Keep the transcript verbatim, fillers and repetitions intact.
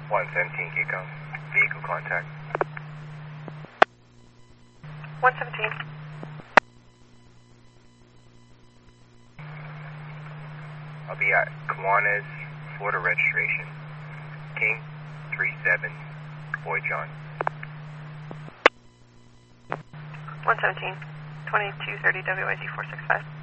one seventeen Kiko. Vehicle contact. one seventeen. I'll be at Kiwanis, Florida registration. King three seven, Boy John. one seventeen. twenty-two thirty W I G four six five.